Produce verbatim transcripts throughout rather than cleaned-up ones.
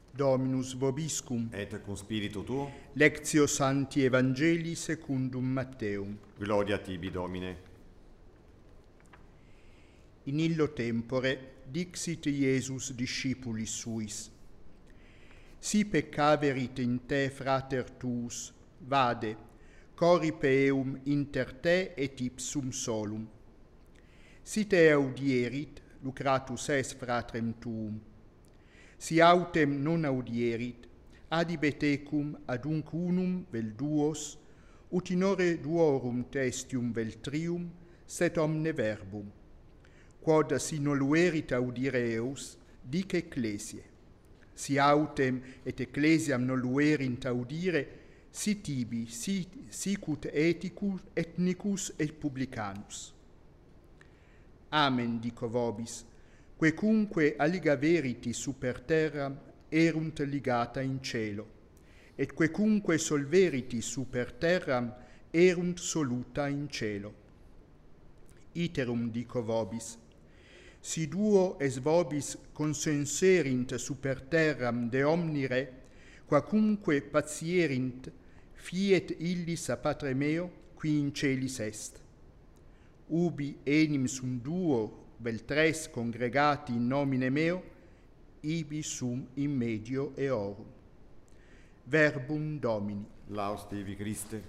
Dominus vobiscum. Et cum spiritu tuo. Lectio Sancti Evangelii secundum Matteum. Gloria tibi, Domine. In illo tempore dixit Iesus discipulis suis: Si peccaverit in te frater tuus, vade, corripe eum inter te et ipsum solum. Si te audierit, lucratus es fratrem tuum. Si autem non audierit, adibe tecum adunc unum vel duos, ut inore duorum testium vel trium, sed omne verbum. Quod si noluerit audire eus, dic ecclesiae. Si autem et ecclesiam noluerint audire, si tibi, si, sicut ethicus, ethnicus et publicanus. Amen, dico vobis, quecunque aliga veriti super terra erunt ligata in cielo, et quecunque solveriti super terra erunt soluta in cielo. Iterum dico vobis, si duo es vobis consenserint super terram de omni re, quacunque patierint, fiet illis a Patre meo, qui in celis est. Ubi enim sum duo vel tres congregati in nomine meo, ibi sum in medio eorum. Verbum Domini. Laus tibi, Christe.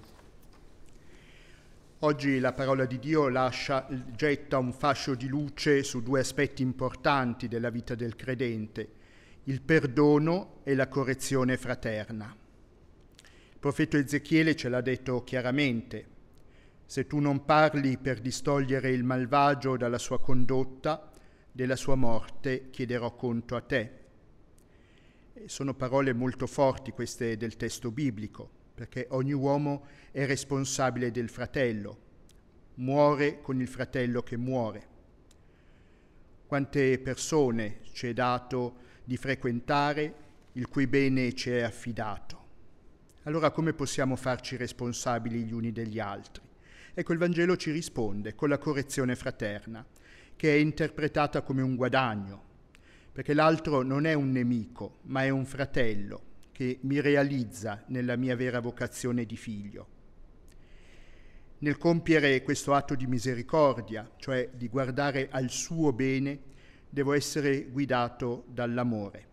Oggi la parola di Dio lascia, getta un fascio di luce su due aspetti importanti della vita del credente: il perdono e la correzione fraterna. Il profeta Ezechiele ce l'ha detto chiaramente: se tu non parli per distogliere il malvagio dalla sua condotta, della sua morte chiederò conto a te. E sono parole molto forti queste del testo biblico, perché ogni uomo è responsabile del fratello, muore con il fratello che muore. Quante persone ci è dato di frequentare, il cui bene ci è affidato. Allora come possiamo farci responsabili gli uni degli altri? Ecco, il Vangelo ci risponde con la correzione fraterna, che è interpretata come un guadagno, perché l'altro non è un nemico, ma è un fratello che mi realizza nella mia vera vocazione di figlio. Nel compiere questo atto di misericordia, cioè di guardare al suo bene, devo essere guidato dall'amore.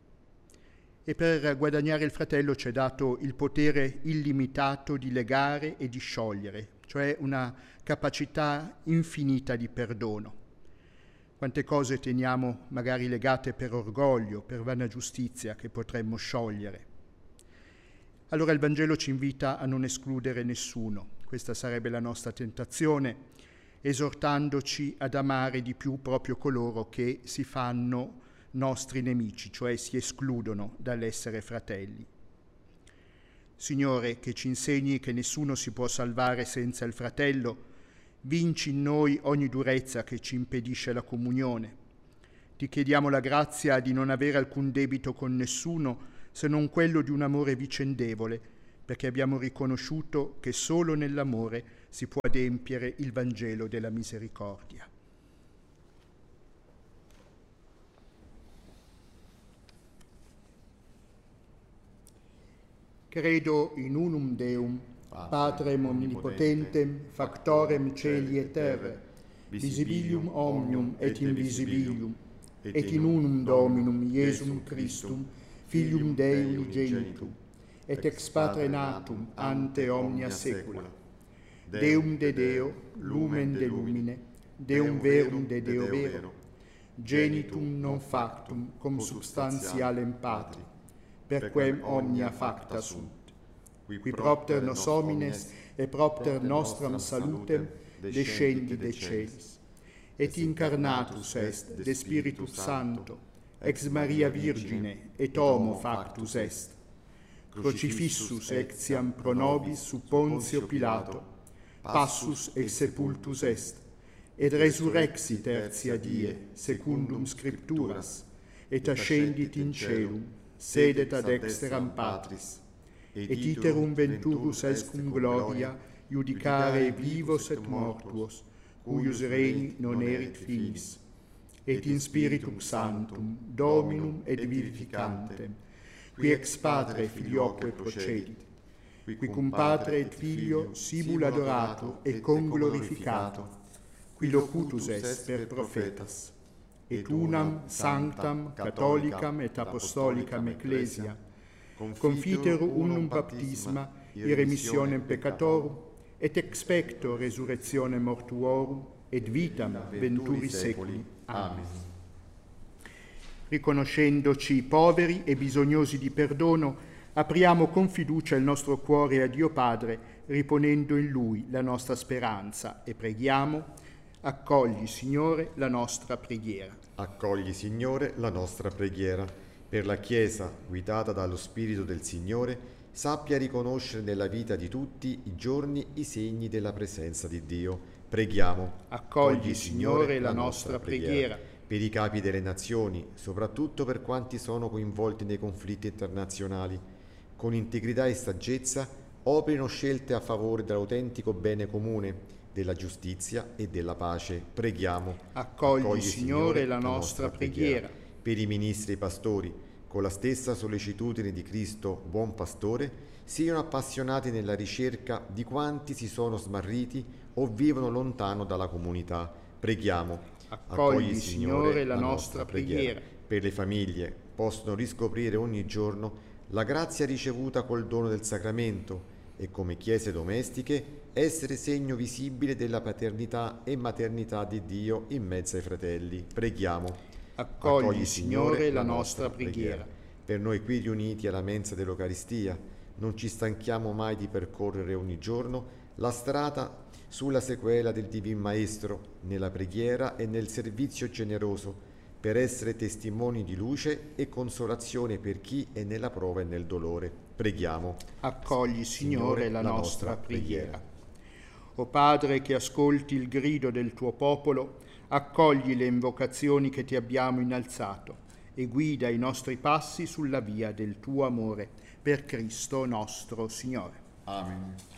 E per guadagnare il fratello ci è dato il potere illimitato di legare e di sciogliere, cioè una capacità infinita di perdono. Quante cose teniamo magari legate per orgoglio, per vana giustizia, che potremmo sciogliere. Allora il Vangelo ci invita a non escludere nessuno. Questa sarebbe la nostra tentazione, esortandoci ad amare di più proprio coloro che si fanno nostri nemici, cioè si escludono dall'essere fratelli. Signore, che ci insegni che nessuno si può salvare senza il fratello, vinci in noi ogni durezza che ci impedisce la comunione. Ti chiediamo la grazia di non avere alcun debito con nessuno se non quello di un amore vicendevole, perché abbiamo riconosciuto che solo nell'amore si può adempiere il Vangelo della misericordia. Credo in unum Deum, Patrem omnipotentem, factorem celi et terrae, visibilium omnium et invisibilium, et in unum Dominum Iesum Christum, Filium Dei unigenitum, et ex Patre natum ante omnia saecula, Deum de Deo, lumen de lumine, Deum verum de Deo vero, genitum non factum cum substantialem Patri, per quem omnia facta sunt, qui propter nos homines et propter nostram salutem descendi de celis, et incarnatus est de Spiritus Sancto, ex Maria Virgine, et homo factus est, crucifissus ectiam pro nobis sub Pontio Pilato, passus et sepultus est, et resurrexit tertia die, secundum Scripturas, et ascendit in caelum, sedet ad dexteram Patris, et iterum venturus est cum gloria judicare vivos et mortuos, cuius regni non erit finis, et in Spiritum Sanctum, Dominum et vivificantem, qui ex Patre filioque procedit, qui cum Patre et Filio simul adorato et conglorificato, qui locutus est per prophetas, et unam sanctam catholicam et apostolicam ecclesia, confiteru unum baptisma in remissionem peccatorum, et expecto resurrectionem mortuorum, et vitam venturi seculi. Amen. Riconoscendoci poveri e bisognosi di perdono, apriamo con fiducia il nostro cuore a Dio Padre, riponendo in Lui la nostra speranza, e preghiamo: accogli, Signore, la nostra preghiera. Accogli, Signore, la nostra preghiera. Per la Chiesa, guidata dallo Spirito del Signore, sappia riconoscere nella vita di tutti i giorni i segni della presenza di Dio. Preghiamo. Accogli, Signore, la nostra preghiera. Per i capi delle nazioni, soprattutto per quanti sono coinvolti nei conflitti internazionali, con integrità e saggezza operino scelte a favore dell'autentico bene comune, della giustizia e della pace. Preghiamo. Accogli, Accogli Signore, la nostra preghiera. Per i ministri e i pastori, con la stessa sollecitudine di Cristo, buon pastore, siano appassionati nella ricerca di quanti si sono smarriti o vivono lontano dalla comunità. Preghiamo. Accogli, Accogli Signore, la nostra preghiera. Per le famiglie, possono riscoprire ogni giorno la grazia ricevuta col dono del sacramento e, come chiese domestiche, essere segno visibile della paternità e maternità di Dio in mezzo ai fratelli. Preghiamo. Accogli, Accogli Signore, la nostra preghiera. preghiera. Per noi qui riuniti alla mensa dell'Eucaristia, non ci stanchiamo mai di percorrere ogni giorno la strada sulla sequela del Divin Maestro, nella preghiera e nel servizio generoso, per essere testimoni di luce e consolazione per chi è nella prova e nel dolore. Preghiamo. Accogli, Signore, Signore la, la nostra, nostra preghiera. preghiera. O Padre, che ascolti il grido del tuo popolo, accogli le invocazioni che ti abbiamo innalzato e guida i nostri passi sulla via del tuo amore. Per Cristo nostro Signore. Amen.